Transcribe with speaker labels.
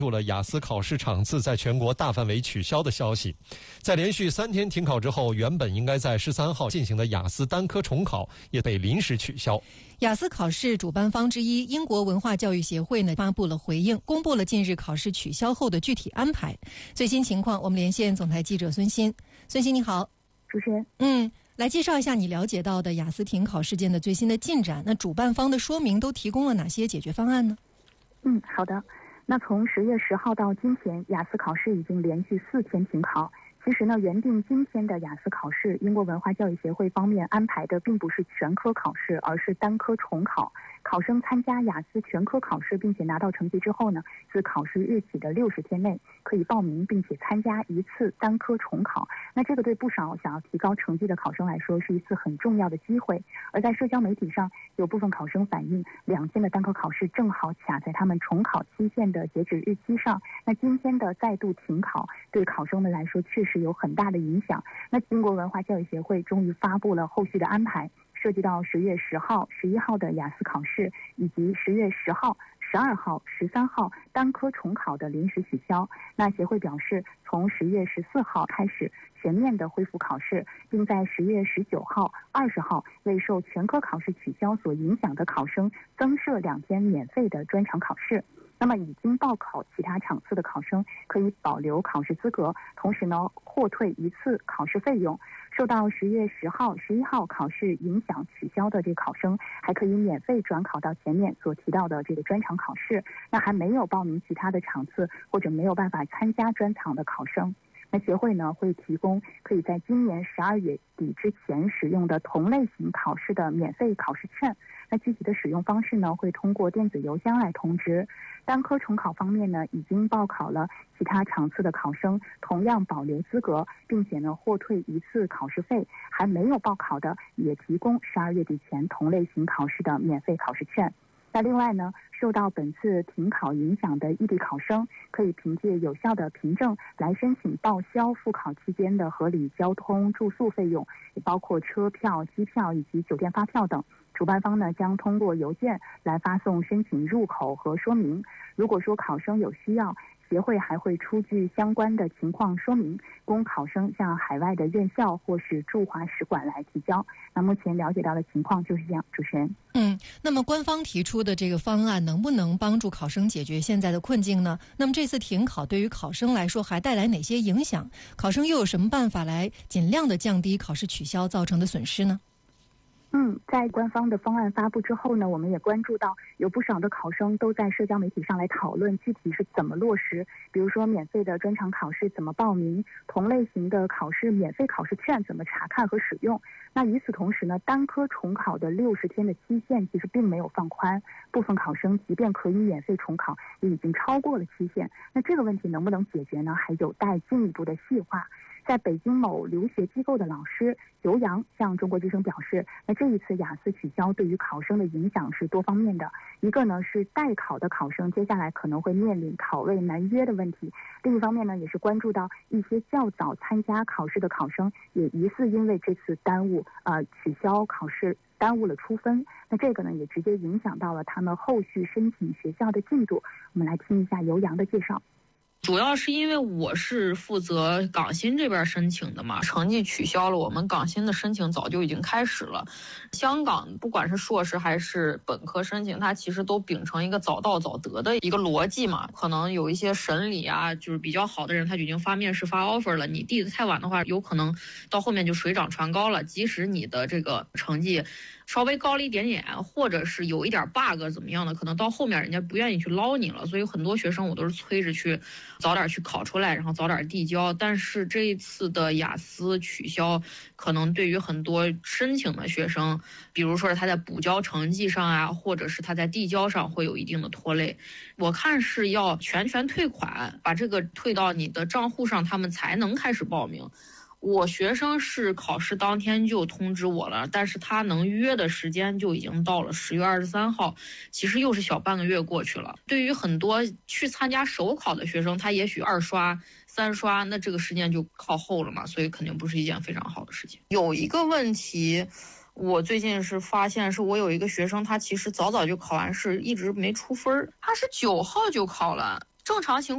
Speaker 1: 入了雅思考试场次在全国大范围取消的消息。在连续3天停考之后，原本应该在13号进行的雅思单科重考也被临时取消。
Speaker 2: 雅思考试主办方之一英国文化教育协会呢发布了回应，公布了近日考试取消后的具体安排。最新情况，我们连线总台记者孙鑫。孙鑫你好。
Speaker 3: 主持人，
Speaker 2: 来介绍一下你了解到的雅思停考事件的最新的进展。那主办方的说明都提供了哪些解决方案呢？
Speaker 3: 好的。那从10月10号到今天，雅思考试已经连续4天停考。其实呢，原定今天的雅思考试，英国文化教育协会方面安排的并不是全科考试，而是单科重考。考生参加雅思全科考试并且拿到成绩之后呢，自考试日起的60天内可以报名并且参加一次单科重考。那这个对不少想要提高成绩的考生来说是一次很重要的机会。而在社交媒体上，有部分考生反映2天的单科考试正好卡在他们重考期限的截止日期上。那今天的再度停考对考生们来说确实有很大的影响。那英国文化教育协会终于发布了后续的安排，涉及到10月10号、11号的雅思考试，以及10月10号、12号、13号单科重考的临时取消。那协会表示，从10月14号开始全面的恢复考试，并在10月19号、20号为受全科考试取消所影响的考生增设2天免费的专场考试。那么已经报考其他场次的考生可以保留考试资格，同时呢获退1次考试费用。受到10月10号、11号考试影响取消的这个考生，还可以免费转考到前面所提到的这个专场考试。那还没有报名其他的场次或者没有办法参加专场的考生，那协会呢会提供可以在今年12月底之前使用的同类型考试的免费考试券。那具体的使用方式呢会通过电子邮箱来通知。单科重考方面呢，已经报考了其他场次的考生同样保留资格，并且呢获退1次考试费。还没有报考的也提供12月底前同类型考试的免费考试券。那另外呢，受到本次停考影响的异地考生，可以凭借有效的凭证来申请报销复考期间的合理交通住宿费用，也包括车票、机票以及酒店发票等。主办方呢将通过邮件来发送申请入口和说明。如果说考生有需要，协会还会出具相关的情况说明，供考生向海外的院校或是驻华使馆来提交。那目前了解到的情况就是这样，主持人。
Speaker 2: 那么官方提出的这个方案能不能帮助考生解决现在的困境呢？那么这次停考对于考生来说还带来哪些影响？考生又有什么办法来尽量的降低考试取消造成的损失呢？
Speaker 3: 在官方的方案发布之后呢，我们也关注到有不少的考生都在社交媒体上来讨论具体是怎么落实，比如说免费的专场考试怎么报名，同类型的考试免费考试券怎么查看和使用。那与此同时呢，单科重考的60天的期限其实并没有放宽，部分考生即便可以免费重考，也已经超过了期限。那这个问题能不能解决呢？还有待进一步的细化。在北京某留学机构的老师尤洋向中国之声表示，那这一次雅思取消对于考生的影响是多方面的。一个呢是待考的考生接下来可能会面临考位难约的问题，另一方面呢也是关注到一些较早参加考试的考生也疑似因为这次取消考试耽误了出分。那这个呢也直接影响到了他们后续申请学校的进度。我们来听一下尤洋的介绍。
Speaker 4: 主要是因为我是负责港新这边申请的嘛，成绩取消了，我们港新的申请早就已经开始了。香港不管是硕士还是本科申请，它其实都秉承一个早到早得的一个逻辑嘛。可能有一些审理啊，就是比较好的人，他就已经发面试发 offer 了，你递的太晚的话，有可能到后面就水涨船高了。即使你的这个成绩稍微高了一点点，或者是有一点 bug 怎么样的，可能到后面人家不愿意去捞你了。所以很多学生我都是催着去早点去考出来，然后早点递交。但是这一次的雅思取消，可能对于很多申请的学生，比如说他在补交成绩上啊，或者是他在递交上会有一定的拖累。我看是要全退款，把这个退到你的账户上，他们才能开始报名。我学生是考试当天就通知我了，但是他能约的时间就已经到了10月23号，其实又是小半个月过去了。对于很多去参加首考的学生，他也许2刷3刷，那这个时间就靠后了嘛，所以肯定不是一件非常好的事情。有一个问题我最近是发现，是我有一个学生，他其实早就考完试，一直没出分，他是9号就考了。正常情况